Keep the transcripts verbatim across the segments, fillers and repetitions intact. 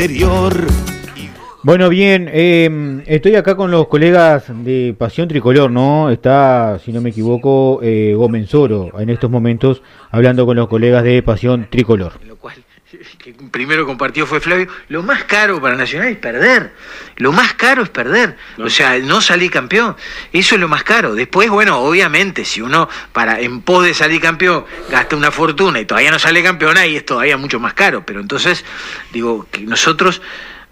Bueno, bien, eh, estoy acá con los colegas de Pasión Tricolor, ¿no? Está, si no me equivoco, eh, Gómez Soro en estos momentos hablando con los colegas de Pasión Tricolor. En lo cual, que primero compartió fue Flavio. Lo más caro para Nacional es perder. Lo más caro es perder. No. O sea, no salir campeón. Eso es lo más caro. Después, bueno, obviamente, si uno para en pos de salir campeón gasta una fortuna y todavía no sale campeón, ahí es todavía mucho más caro. Pero entonces, digo, que nosotros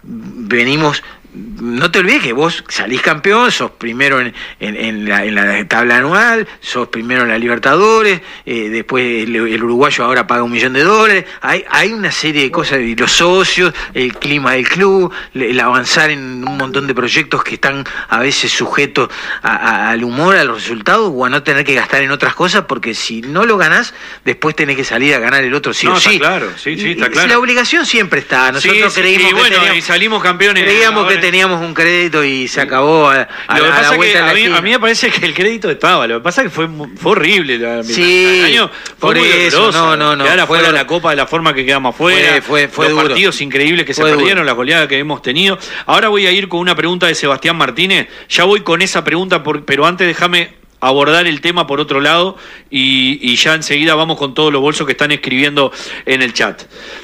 venimos, no te olvides que vos salís campeón, sos primero en, en, en, la, en la tabla anual, sos primero en la Libertadores, eh, después el, el uruguayo ahora paga un millón de dólares, hay, hay una serie de cosas, y los socios, el clima del club, el avanzar en un montón de proyectos que están a veces sujetos a, a, al humor, a los resultados, o a no tener que gastar en otras cosas, porque si no lo ganás, después tenés que salir a ganar el otro sí no, o sí. Está claro, sí, sí, está y, claro. La obligación siempre está, nosotros sí, creímos sí, y que bueno, teníamos, y salimos campeones. Creíamos que teníamos un crédito y se acabó a, a, lo que a pasa la vuelta que de la a, mí, esquina. a mí me parece que el crédito estaba, lo que pasa es que fue, fue horrible la, sí, el año fue por muy eso, doloroso, no, no, no, quedar fue afuera de dolor... la Copa de la forma que quedamos afuera, fue, fue, fue los duro. partidos increíbles que fue se duro. perdieron, las goleadas que hemos tenido. Ahora voy a ir con una pregunta de Sebastián Martínez, ya voy con esa pregunta, por, pero antes déjame abordar el tema por otro lado y, y ya enseguida vamos con todos los bolsos que están escribiendo en el chat.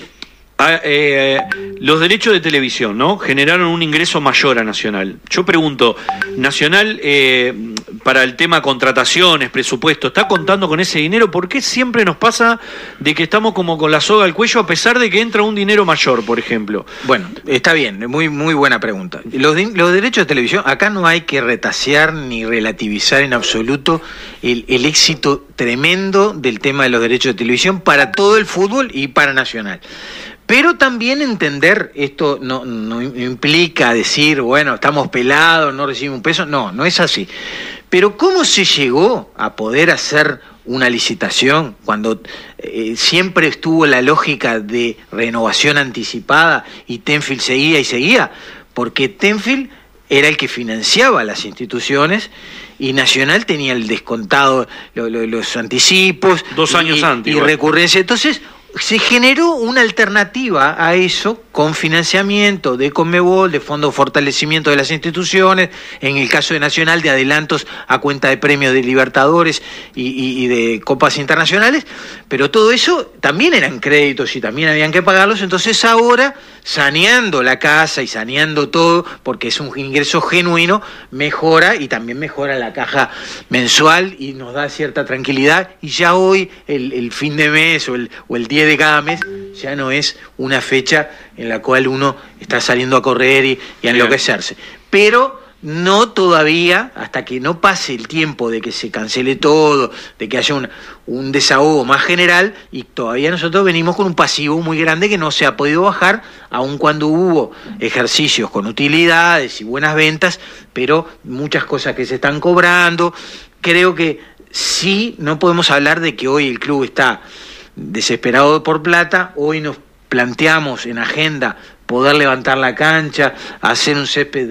Ah, eh, los derechos de televisión, ¿no? Generaron un ingreso mayor a Nacional. Yo pregunto, Nacional, eh, para el tema contrataciones, presupuesto, ¿está contando con ese dinero? ¿Por qué siempre nos pasa de que estamos como con la soga al cuello a pesar de que entra un dinero mayor, por ejemplo? Bueno, está bien, muy muy buena pregunta. Los, de, los derechos de televisión, acá no hay que retasear ni relativizar en absoluto el, el éxito tremendo del tema de los derechos de televisión para todo el fútbol y para Nacional. Pero también entender, esto no, no implica decir, bueno, estamos pelados, no recibimos un peso, no, no es así. Pero ¿cómo se llegó a poder hacer una licitación cuando eh, siempre estuvo la lógica de renovación anticipada y Tenfield seguía y seguía? Porque Tenfield era el que financiaba las instituciones y Nacional tenía el descontado, lo, lo, los anticipos. Dos años y, antes. Y recurrencia. Entonces se generó una alternativa a eso con financiamiento de Conmebol, de Fondo de Fortalecimiento de las Instituciones, en el caso de Nacional, de adelantos a cuenta de premios de Libertadores y, y, y de Copas Internacionales, pero todo eso también eran créditos y también habían que pagarlos, entonces ahora, saneando la casa y saneando todo, porque es un ingreso genuino, mejora y también mejora la caja mensual y nos da cierta tranquilidad, y ya hoy, el, el fin de mes o el, o el día de cada mes, ya no es una fecha en la cual uno está saliendo a correr y, y a enloquecerse. Pero no todavía, hasta que no pase el tiempo de que se cancele todo, de que haya un, un desahogo más general, y todavía nosotros venimos con un pasivo muy grande que no se ha podido bajar, aun cuando hubo ejercicios con utilidades y buenas ventas, pero muchas cosas que se están cobrando. Creo que sí, no podemos hablar de que hoy el club está desesperado por plata. Hoy nos planteamos en agenda poder levantar la cancha, hacer un césped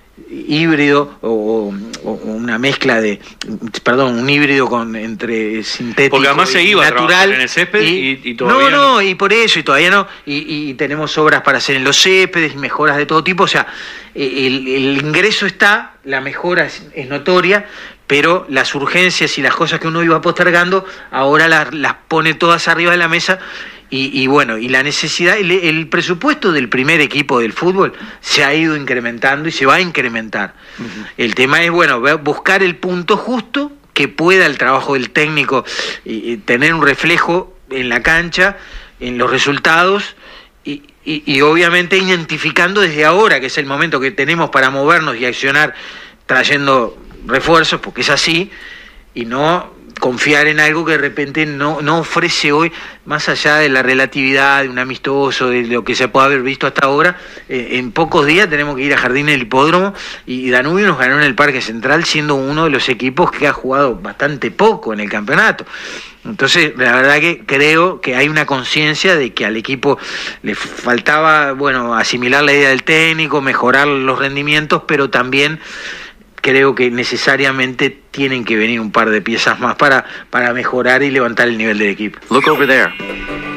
híbrido o, o una mezcla de, perdón, un híbrido con entre sintético porque además y se iba natural en el césped y, y, y no, todavía no, no, y por eso y todavía no, y, y tenemos obras para hacer en los céspedes, mejoras de todo tipo, o sea, el, el ingreso está, la mejora es, es notoria, pero las urgencias y las cosas que uno iba postergando, ahora las, las pone todas arriba de la mesa. Y, y bueno, y la necesidad, el, el presupuesto del primer equipo del fútbol se ha ido incrementando y se va a incrementar. Uh-huh. El tema es, bueno, buscar el punto justo que pueda el trabajo del técnico y, y tener un reflejo en la cancha, en los resultados, y, y, y obviamente identificando desde ahora, que es el momento que tenemos para movernos y accionar trayendo refuerzos, porque es así, y no confiar en algo que de repente no, no ofrece hoy, más allá de la relatividad de un amistoso, de lo que se puede haber visto hasta ahora. Eh, en pocos días tenemos que ir a Jardín del Hipódromo, y Danubio nos ganó en el Parque Central, siendo uno de los equipos que ha jugado bastante poco en el campeonato. Entonces, la verdad que creo que hay una conciencia de que al equipo le faltaba, bueno, asimilar la idea del técnico, mejorar los rendimientos, pero también creo que necesariamente tienen que venir un par de piezas más para, para mejorar y levantar el nivel del equipo. Look over there.